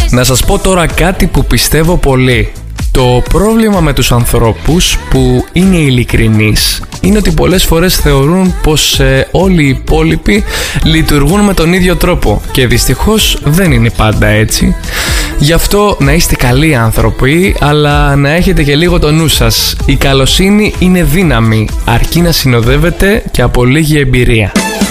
Να σας πω τώρα κάτι που πιστεύω πολύ. Το πρόβλημα με τους ανθρώπους που είναι ειλικρινείς είναι ότι πολλές φορές θεωρούν πως όλοι οι υπόλοιποι λειτουργούν με τον ίδιο τρόπο και δυστυχώς δεν είναι πάντα έτσι. Γι' αυτό να είστε καλοί άνθρωποι, αλλά να έχετε και λίγο το νου σας. Η καλοσύνη είναι δύναμη, αρκεί να συνοδεύεται και από λίγη εμπειρία.